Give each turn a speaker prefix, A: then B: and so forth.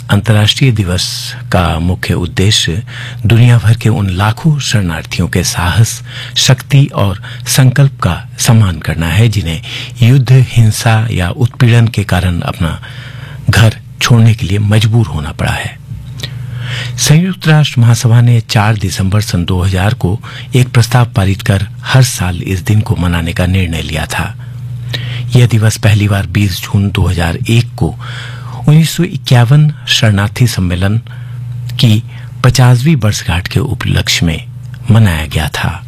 A: अंतर्राष्ट्रीय दिवस का मुख्य उद्देश्य दुनिया भर के उन लाखों शरणार्थियों के साहस, शक्ति और संकल्प का सम्मान करना है जिन्हें युद्ध, हिंसा या उत्पीड़न के कारण अपना घर छोड़ने के लिए मजबूर होना पड़ा है। संयुक्त राष्ट्र महासभा ने 4 दिसंबर सन 2000 को एक प्रस्ताव पारित कर हर साल इस दिन को मनाने का निर्णय लिया था। यह दिवस पहली बार 20 जून 2001 को 1951 शरणार्थी सम्मेलन की 50वीं वर्षगांठ के उपलक्ष्य में मनाया गया था।